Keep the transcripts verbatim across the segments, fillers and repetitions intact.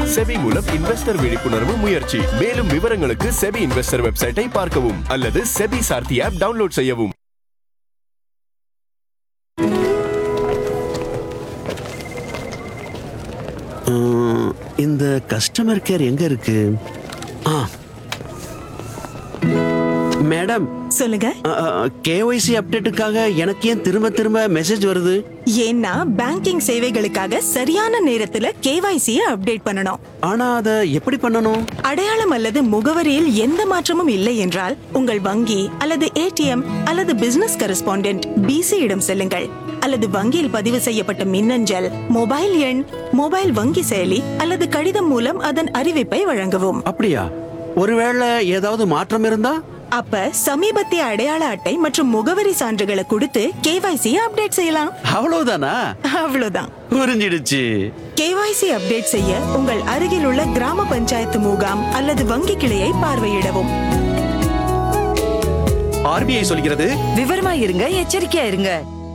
SEBI மூலம் investor விழிப்புணர்வு முயற்சி. மேலும் விவரங்களுக்கு செபி இன்வெஸ்டர் வெப்சைட்டை பார்க்கவும் அல்லது செபி சார்த்தி ஆப் டவுன்லோட் செய்யவும். இந்த கஸ்டமர் கேர் எங்க இருக்கு? ஆ மேடம் சொல்லுங்க. கேஒய்சி அப்டேட்டுக்காக எனக்கு ஏன் திரும்ப திரும்ப மெசேஜ் வருது? ஏன்னா பேங்கிங் சேவைகளுக்காக சரியான நேரத்துல கேவைசி அப்டேட் பண்ணணும். ஆனா அத எப்படி பண்ணணும்? அடையாளம் அல்லது முகவரியில் எந்த மாற்றமும் இல்லை என்றால் உங்கள் வங்கி அல்லது ஏடிஎம் அல்லது பிசினஸ் கரஸ்பாண்டென்ட் பிசி இடம் செல்லுங்கள். அல்லது வங்கியில் பதிவு செய்யப்பட்ட மின்னஞ்சல், மொபைல் எண், மொபைல் வங்கி செயலி அல்லது கடிதம் மூலம் அதன் அறிவிப்பை வழங்கவும். அப்படியா? ஒருவேளை ஏதாவது மாற்றம் இருந்தா? அப்ப சமீபத்திய அடையாள அட்டை மற்றும் முகவரி சான்றுகளை கொடுத்து கேவைசி அப்டேட் செய்யலாம். அவ்வளவுதானா? அவ்வளவுதான். புரிஞ்சிடுச்சு. கேவைசி அப்டேட் செய்ய உங்கள் அருகில் உள்ள கிராம பஞ்சாயத்து முகாம் அல்லது வங்கி கிளையை பார்வையிடவும். ஆர்பிஐ சொல்கிறது, விவரமா இருங்க, எச்சரிக்கையா இருங்க.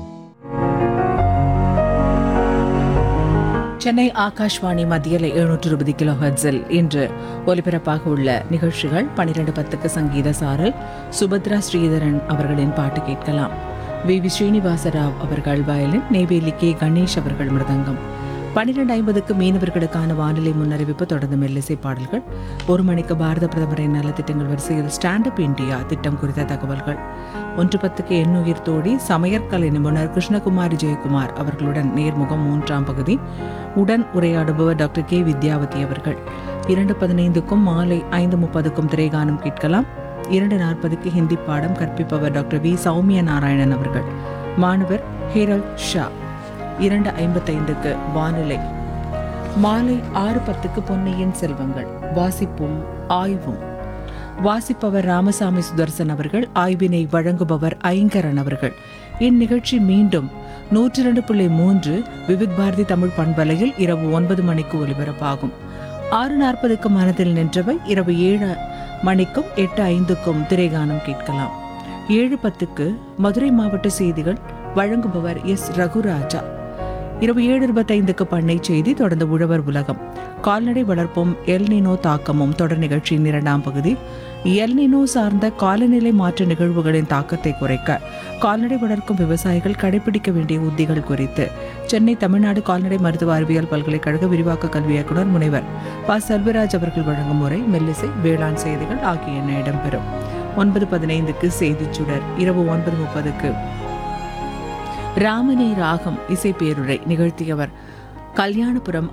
சென்னை ஆகாஷ்வாணி மத்தியில எழுநூற்று இருபது கிலோ ஹெர்ட்ஸில் இன்று ஒலிபரப்பாக உள்ள நிகழ்ச்சிகள் பனிரெண்டு பத்துக்கு சங்கீத சாரல், சுபத்ரா ஸ்ரீதரன் அவர்களின் பாட்டு கேட்கலாம். வி வி ஸ்ரீனிவாசராவ் அவர்கள் வயலின், நெய்வேலி கே கணேஷ் அவர்கள் மிருதங்கம். பன்னிரண்டு ஐம்பதுக்கு மீனவர்களுக்கான வானிலை முன்னறிவிப்பு, தொடர்ந்து மெல்லிசை பாடல்கள். ஒரு மணிக்கு பாரத பிரதமரின் நலத்திட்டங்கள் வரிசையில் ஸ்டாண்ட் அப் இந்தியா திட்டம் குறித்த தகவல்கள். ஒன்று பத்துக்கு எண்ணுயிர் தோடி, சமையற்கலை நிபுணர் கிருஷ்ணகுமாரி ஜெயக்குமார் அவர்களுடன் நேர்முகம் மூன்றாம் பகுதி. உடன் உரையாடுபவர் டாக்டர் கே வித்யாவதி அவர்கள். இரண்டு பதினைந்துக்கும் மாலை ஐந்து முப்பதுக்கும் திரைகானம் கேட்கலாம். இரண்டு நாற்பதுக்கு ஹிந்தி பாடம் கற்பிப்பவர் டாக்டர் வி சௌமிய நாராயணன் அவர்கள். மாணவர் ஹேரல் ஷா. இரண்டு ஐம்பத்தைந்துக்கு வானிலை. மாலை ஆறு பத்துக்கு பொன்னியின் செல்வங்கள், வாசிப்பும் ஆய்வும். வாசிப்பவர் ராமசாமி சுதர்சன் அவர்கள். ஆய்வினை வழங்குபவர் ஐங்கரன் அவர்கள். இந்நிகழ்ச்சி மீண்டும் நூற்றி இரண்டு புள்ளி மூன்று விவித் பாரதி தமிழ் பண்பலையில் இரவு ஒன்பது மணிக்கு ஒலிபரப்பாகும். ஆறு நாற்பதுக்கு மனதில் நின்றவை. இரவு ஏழு மணிக்கும் எட்டு ஐந்துக்கும் திரைகானம் கேட்கலாம். ஏழு பத்துக்கு மதுரை மாவட்ட செய்திகள், வழங்குபவர் எஸ் ரகுராஜா. இரவு ஏழு இருபத்தைந்துக்கு பண்ணை செய்தி, தொடர்ந்து உழவர் உலகம். கால்நடை வளர்ப்பும் எல்னினோ தாக்கமும் தொடர் நிகழ்ச்சியின் இரண்டாம் பகுதி. எல்னினோ சார்ந்த காலநிலை மாற்ற நிகழ்வுகளின் தாக்கத்தை குறைக்க கால்நடை வளர்க்கும் விவசாயிகள் கடைபிடிக்க வேண்டிய உத்திகள் குறித்து சென்னை தமிழ்நாடு கால்நடை மருத்துவ அறிவியல் பல்கலைக்கழக விரிவாக்க கல்வி இயக்குநர் முனைவர் ப செல்வராஜ் அவர்கள் வழங்கும் முறை, மெல்லிசை, வேளாண் செய்திகள் ஆகியன இடம்பெறும். ஒன்பது பதினைந்துக்கு செய்திச் சுடர். இரவு ஒன்பது முப்பதுக்கு ராமனே ராகம் இசை பேருரை நிகழ்த்தியவர் கல்யாணபுரம்